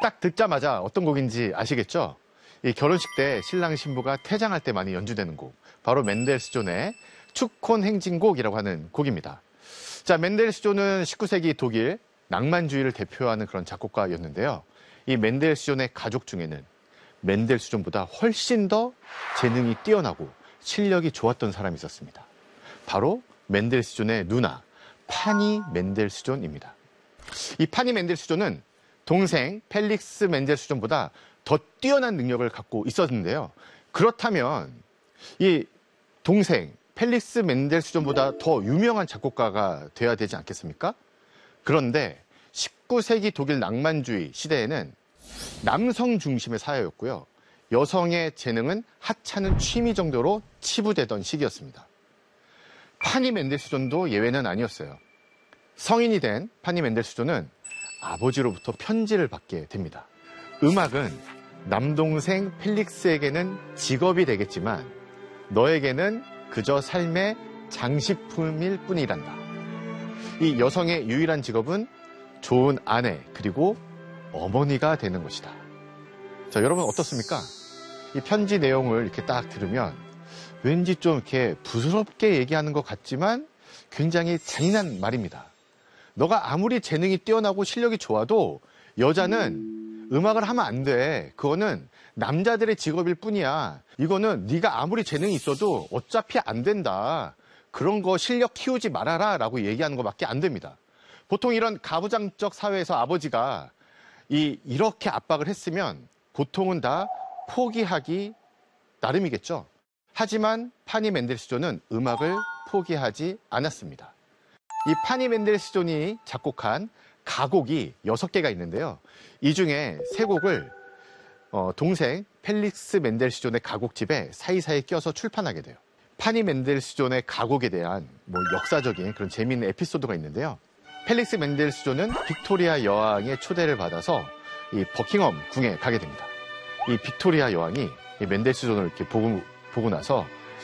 딱 듣자마자 어떤 곡인지 아시겠죠? 이 결혼식 때 신랑 신부가 퇴장할 때 많이 연주되는 곡, 바로 맨델스존의 축혼 행진곡이라고 하는 곡입니다. 자, 맨델스존은 19세기 독일 낭만주의를 대표하는 그런 작곡가였는데요. 이 맨델스존의 가족 중에는 맨델스존보다 훨씬 더 재능이 뛰어나고 실력이 좋았던 사람이 있었습니다. 바로 맨델스존의 누나 파니 맨델스존입니다. 이 파니 맨델스존은 동생 펠릭스 맨델스존보다 더 뛰어난 능력을 갖고 있었는데요. 그렇다면 이 동생 펠릭스 맨델스존보다 더 유명한 작곡가가 돼야 되지 않겠습니까? 그런데 19세기 독일 낭만주의 시대에는 남성 중심의 사회였고요. 여성의 재능은 하찮은 취미 정도로 치부되던 시기였습니다. 파니 맨델스존도 예외는 아니었어요. 성인이 된 파니 맨델스존은 아버지로부터 편지를 받게 됩니다. 음악은 남동생 펠릭스에게는 직업이 되겠지만 너에게는 그저 삶의 장식품일 뿐이란다. 이 여성의 유일한 직업은 좋은 아내 그리고 어머니가 되는 것이다. 자, 여러분 어떻습니까? 이 편지 내용을 이렇게 딱 들으면 왠지 좀 이렇게 부스럽게 얘기하는 것 같지만 굉장히 잔인한 말입니다. 너가 아무리 재능이 뛰어나고 실력이 좋아도 여자는 음악을 하면 안 돼. 그거는 남자들의 직업일 뿐이야. 이거는 네가 아무리 재능이 있어도 어차피 안 된다. 그런 거 실력 키우지 말아라 라고 얘기하는 것밖에 안 됩니다. 보통 이런 가부장적 사회에서 아버지가 이렇게 압박을 했으면 보통은 다 포기하기 나름이겠죠. 하지만 파니 맨델스존은 음악을 포기하지 않았습니다. 이 파니 맨델스존이 작곡한 가곡이 6개가 있는데요. 이 중에 3곡을 동생 펠릭스 맨델스존의 가곡집에 사이사이 껴서 출판하게 돼요. 파니 맨델스존의 가곡에 대한 역사적인 그런 재미있는 에피소드가 있는데요. 펠릭스 맨델스존은 빅토리아 여왕의 초대를 받아서 이 버킹엄 궁에 가게 됩니다. 이 빅토리아 여왕이 이 맨델스존을 이렇게 보고 나서